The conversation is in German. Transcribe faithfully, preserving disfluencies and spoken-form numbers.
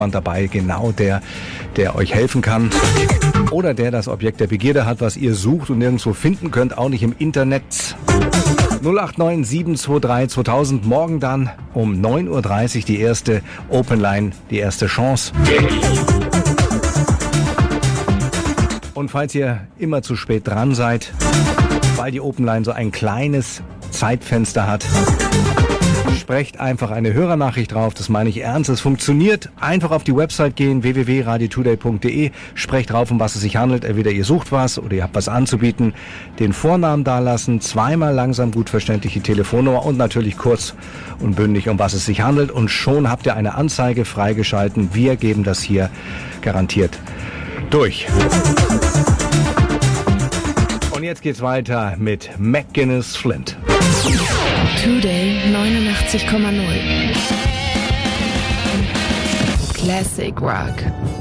dabei, genau der, der euch helfen kann. Oder der das Objekt der Begierde hat, was ihr sucht und nirgendwo finden könnt, auch nicht im Internet. null acht neun sieben zwei drei zweitausend. Morgen dann um neun Uhr dreißig die erste Open Line, die erste Chance. Und falls ihr immer zu spät dran seid, weil die Open Line so ein kleines Zeitfenster hat, sprecht einfach eine Hörernachricht drauf, das meine ich ernst. Es funktioniert. Einfach auf die Website gehen, w w w punkt radio today punkt d e, sprecht drauf, um was es sich handelt. Entweder ihr sucht was oder ihr habt was anzubieten. Den Vornamen dalassen, zweimal langsam gut verständliche Telefonnummer und natürlich kurz und bündig, um was es sich handelt. Und schon habt ihr eine Anzeige freigeschalten. Wir geben das hier garantiert durch. Und jetzt geht's weiter mit McGuinness Flint. Today neunundachtzig Komma null Classic Rock.